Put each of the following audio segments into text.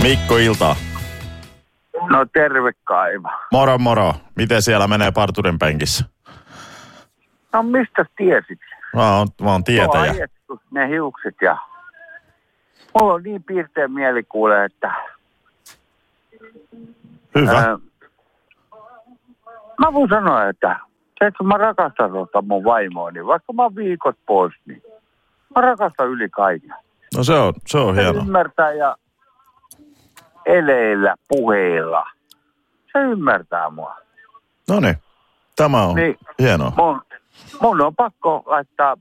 Mikko, iltaa. No terve Kaiva. Moro moro. Miten siellä menee parturin penkissä? No mistä tiesit? Mä oon tietäjä. Mulla on ajettu ne hiukset ja mulla on niin piirtein mielikuule, että... Hyvä. Mä voin sanoa, että mä rakastan mun vaimoa, niin vaikka mä oon viikot pois, niin mä rakastan yli kaiken. No se on hieno. Se ymmärtää ja eleillä, puheilla. Se ymmärtää mua. Noniin, tämä on niin, hienoa. Mun on pakko laittaa...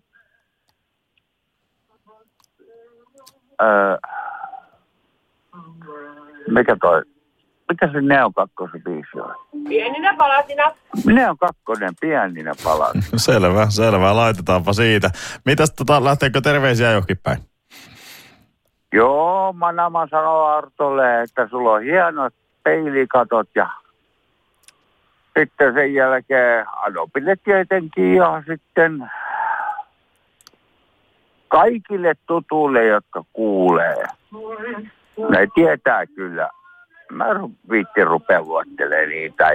Mikä se Neon kakkosen biisi on? Pieninä palasina. Neon kakkonen pieninä palasina. Selvä. Laitetaanpa siitä. Mitäs lähteekö terveisiä johonkin päin? Joo, Manama sanoo Artolle, että sulla on hienot peilikatot ja sitten sen jälkeen Anopille tietenkin ja sitten kaikille tutuille, jotka kuulee. Ne tietää kyllä. Mä viittin rupea luettelemaan niitä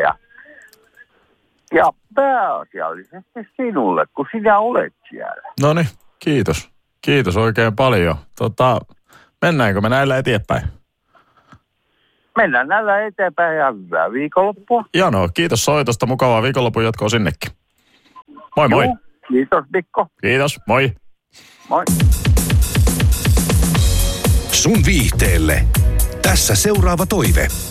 ja pääasiallisesti sinulle, kun sinä olet siellä. Noniin, kiitos. Kiitos oikein paljon. Mennäänkö me näillä eteenpäin? Mennään näillä eteenpäin ja hyvää viikonloppua. Jano, kiitos soitosta. Mukavaa viikonlopun jatkoa sinnekin. Moi moi. Joo, kiitos Mikko. Kiitos, moi. Moi. Sun viihteelle. Tässä seuraava toive.